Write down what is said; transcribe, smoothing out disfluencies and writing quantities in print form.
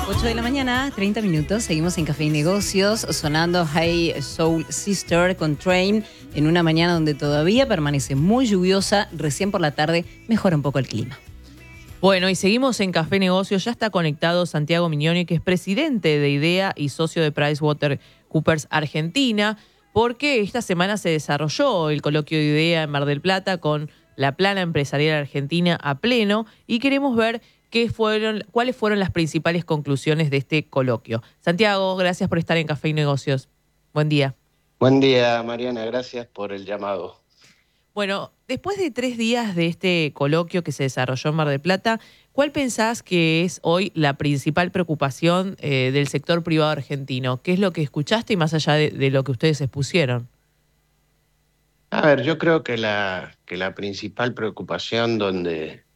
8 de la mañana, 30 minutos. Seguimos en Café y Negocios, sonando Hey Soul Sister con Train en una mañana donde todavía permanece muy lluviosa. Recién por la tarde mejora un poco el clima. Bueno, y seguimos en Café Negocios. Ya está conectado Santiago Mignoni, que es presidente de IDEA y socio de PricewaterhouseCoopers Argentina, porque esta semana se desarrolló el coloquio de IDEA en Mar del Plata con la Plana Empresarial Argentina a pleno y queremos ver cuáles fueron las principales conclusiones de este coloquio. Santiago, gracias por estar en Café y Negocios. Buen día. Buen día, Mariana. Gracias por el llamado. Bueno, después de 3 días de este coloquio que se desarrolló en Mar del Plata, ¿cuál pensás que es hoy la principal preocupación del sector privado argentino? ¿Qué es lo que escuchaste y más allá de lo que ustedes expusieron? A ver, yo creo que la principal preocupación donde